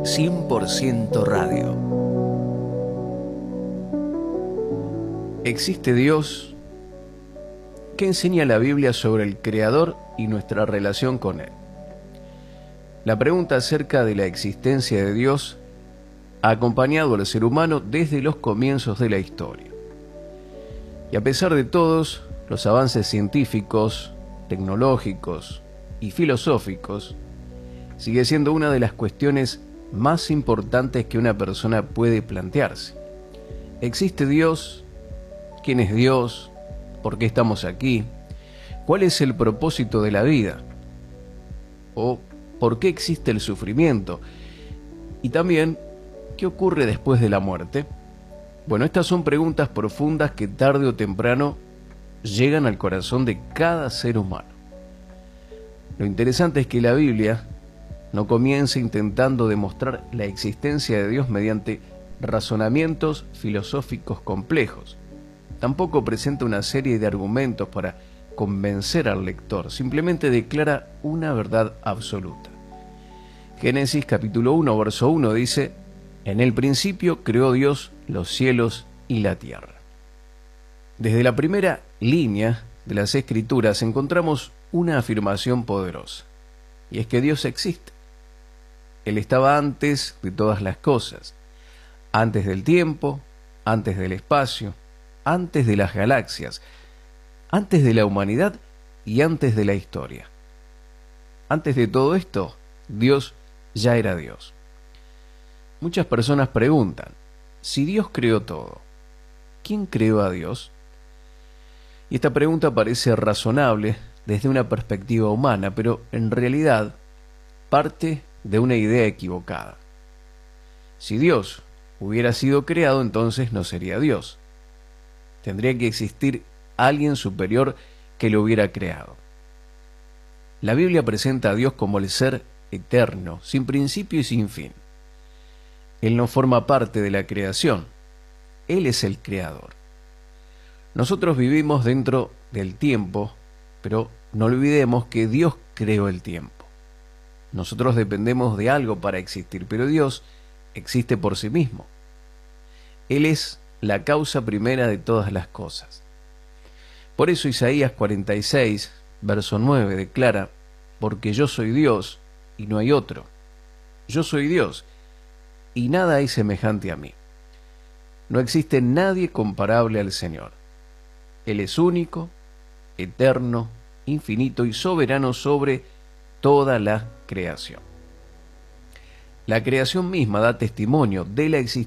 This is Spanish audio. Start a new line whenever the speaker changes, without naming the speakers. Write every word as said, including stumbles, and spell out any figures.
cien por ciento Radio. ¿Existe Dios? ¿Qué enseña la Biblia sobre el Creador y nuestra relación con Él? La pregunta acerca de la existencia de Dios ha acompañado al ser humano desde los comienzos de la historia. Y a pesar de todos los avances científicos, tecnológicos y filosóficos, sigue siendo una de las cuestiones más importantes que una persona puede plantearse. ¿Existe Dios? ¿Quién es Dios? ¿Por qué estamos aquí? ¿Cuál es el propósito de la vida? ¿O por qué existe el sufrimiento? Y también, ¿qué ocurre después de la muerte? Bueno, estas son preguntas profundas que tarde o temprano llegan al corazón de cada ser humano. Lo interesante es que la Biblia no comienza intentando demostrar la existencia de Dios mediante razonamientos filosóficos complejos. Tampoco presenta una serie de argumentos para convencer al lector, simplemente declara una verdad absoluta. Génesis capítulo uno, verso uno dice: en el principio creó Dios los cielos y la tierra. Desde la primera línea de las Escrituras encontramos una afirmación poderosa, y es que Dios existe. Él estaba antes de todas las cosas, antes del tiempo, antes del espacio, antes de las galaxias, antes de la humanidad y antes de la historia. Antes de todo esto, Dios ya era Dios. Muchas personas preguntan, si Dios creó todo, ¿quién creó a Dios? Y esta pregunta parece razonable desde una perspectiva humana, pero en realidad parte de una idea equivocada. Si Dios hubiera sido creado, entonces no sería Dios. Tendría que existir alguien superior que lo hubiera creado. La Biblia presenta a Dios como el ser eterno, sin principio y sin fin. Él no forma parte de la creación. Él es el creador. Nosotros vivimos dentro del tiempo, pero no olvidemos que Dios creó el tiempo. Nosotros dependemos de algo para existir, pero Dios existe por sí mismo. Él es la causa primera de todas las cosas. Por eso Isaías cuarenta y seis, verso nueve, declara: porque yo soy Dios y no hay otro. Yo soy Dios y nada hay semejante a mí. No existe nadie comparable al Señor. Él es único, eterno, infinito y soberano sobre toda la creación. La creación misma da testimonio de la existencia